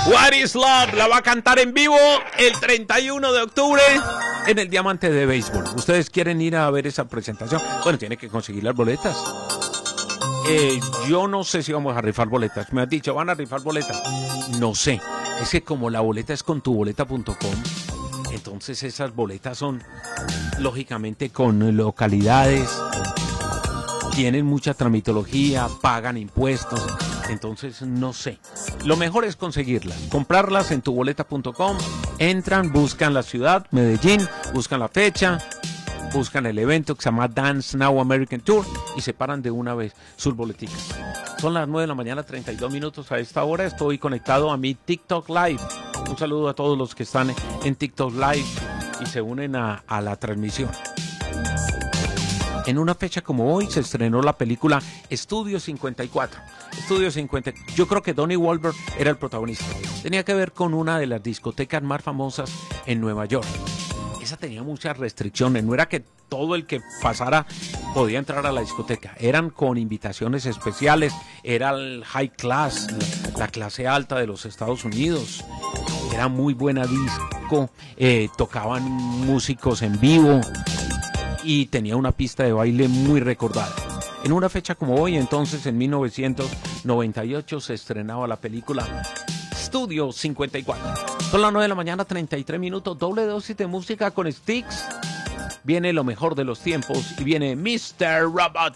What is Love la va a cantar en vivo el 31 de octubre en el Diamante de Béisbol. ¿Ustedes quieren ir a ver esa presentación? Bueno, tiene que conseguir las boletas. Yo no sé si vamos a rifar boletas. Me han dicho, ¿van a rifar boletas? No sé. Es que como la boleta es con tuboleta.com, entonces esas boletas son lógicamente con localidades, tienen mucha tramitología, pagan impuestos, entonces no sé. Lo mejor es conseguirlas, comprarlas en tuboleta.com, entran, buscan la ciudad, Medellín, buscan la fecha, buscan el evento que se llama Dance Now American Tour y se paran de una vez sus boleticas. Son las 9 de la mañana, 32 minutos a esta hora. Estoy conectado a mi TikTok Live. Un saludo a todos los que están en TikTok Live y se unen a la transmisión. En una fecha como hoy se estrenó la película Estudio 54. Estudio 50. Yo creo que Donnie Wahlberg era el protagonista. Tenía que ver con una de las discotecas más famosas en Nueva York. Esa tenía muchas restricciones, no era que todo el que pasara podía entrar a la discoteca, eran con invitaciones especiales, era el high class, la clase alta de los Estados Unidos, era muy buena disco, tocaban músicos en vivo y tenía una pista de baile muy recordada. En una fecha como hoy, entonces, en 1998, se estrenaba la película Estudio 54. Son las 9 de la mañana, 33 minutos, doble dosis de música con Styx. Viene lo mejor de los tiempos y viene Mr. Robot.